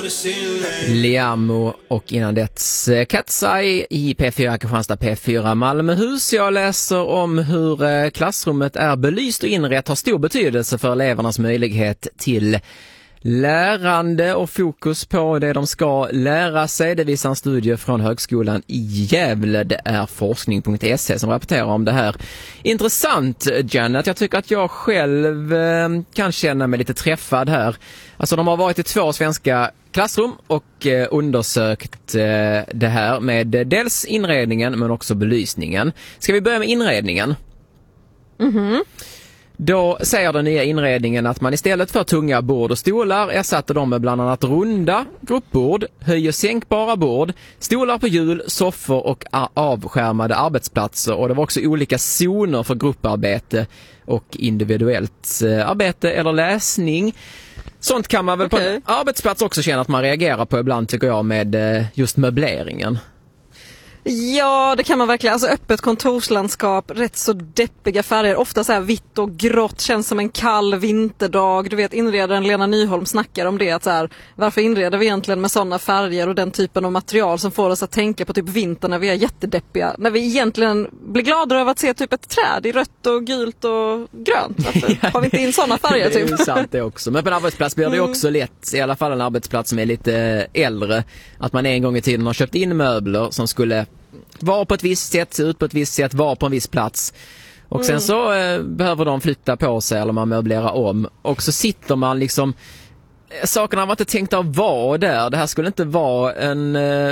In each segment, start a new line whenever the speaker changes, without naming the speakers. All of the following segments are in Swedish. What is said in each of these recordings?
Liamo och innan det Cat's Eye i P4 Kristianstad, P4 Malmöhus. Jag läser om hur klassrummet är belyst och inrett har stor betydelse för elevernas möjlighet till lärande och fokus på det de ska lära sig. Det visar en studie från Högskolan i Gävle. Det är forskning.se som rapporterar om det här. Intressant, Janet. Jag tycker att jag själv kan känna mig lite träffad här. Alltså de har varit i 2 svenska klassrum och undersökt det här med dels inredningen men också belysningen. Ska vi börja med inredningen? Då säger den nya inredningen att man istället för tunga bord och stolar ersatte dem med bland annat runda gruppbord, höj- och sänkbara bord, stolar på hjul, soffor och avskärmade arbetsplatser. Och det var också olika zoner för grupparbete och individuellt arbete eller läsning. Sånt kan man väl på en arbetsplats också känna att man reagerar på ibland, tycker jag, med just möbleringen.
Ja, det kan man verkligen. Alltså öppet kontorslandskap, rätt så deppiga färger, ofta så här vitt och grått, känns som en kall vinterdag. Du vet, inredaren Lena Nyholm snackar om det, att så här, varför inreder vi egentligen med sådana färger och den typen av material som får oss att tänka på typ vintern när vi är jättedeppiga, när vi egentligen blir gladare av att se typ ett träd i rött och gult och grönt. Varför har vi inte in sådana färger typ?
Det är ju sant det också. Men på en arbetsplats blir det också lätt, i alla fall en arbetsplats som är lite äldre, att man en gång i tiden har köpt in möbler som skulle vara på ett visst sätt, se ut på ett visst sätt, vara på en viss plats. Och sen så behöver de flytta på sig eller man möblerar om. Och så sitter man liksom, sakerna var inte tänkta att vara där. Det här skulle inte vara en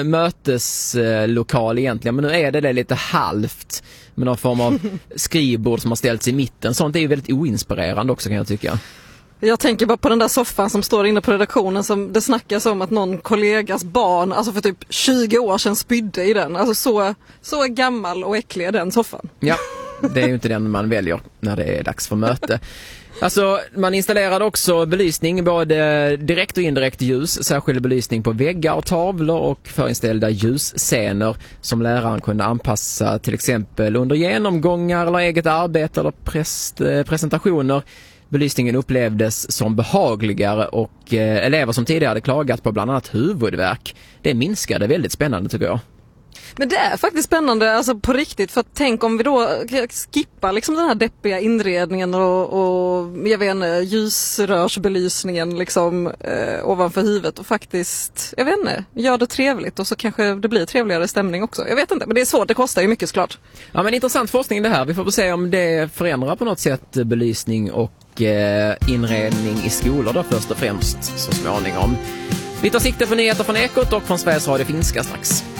möteslokal egentligen, men nu är det lite halvt med någon form av skrivbord som har ställts i mitten. Sånt är ju väldigt oinspirerande också, kan jag tycka.
Jag tänker bara på den där soffan som står inne på redaktionen, som det snackas om att någon kollegas barn, alltså för typ 20 år sedan, spydde i den. Alltså så gammal och äcklig är den soffan. Ja,
det är ju inte den man väljer när det är dags för möte. Alltså, man installerade också belysning, både direkt och indirekt ljus, särskild belysning på väggar och tavlor och förinställda ljusscener som läraren kunde anpassa till exempel under genomgångar eller eget arbete eller presentationer. Belysningen upplevdes som behagligare och elever som tidigare hade klagat på bland annat huvudvärk, det minskade. Väldigt spännande, tycker jag.
Men det är faktiskt spännande, alltså på riktigt, för att tänk om vi då skippar liksom den här deppiga inredningen och jag vet inte, ljusrörsbelysningen liksom ovanför huvudet och faktiskt, jag vet inte, gör det trevligt och så kanske det blir trevligare stämning också. Jag vet inte, men det är svårt, det kostar ju mycket såklart.
Ja, men intressant forskning det här. Vi får väl se om det förändrar på något sätt belysning och inredning i skolor då först och främst så småningom. Vi tar sikte för nyheter från Ekot och från Sveriges Radio Finska strax.